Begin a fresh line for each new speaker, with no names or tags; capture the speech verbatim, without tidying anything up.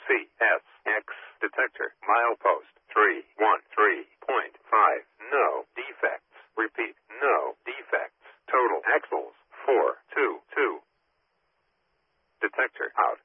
C S X detector. Milepost three one three point five. No defects. Repeat, no defects. Total axles four two two. Detector out.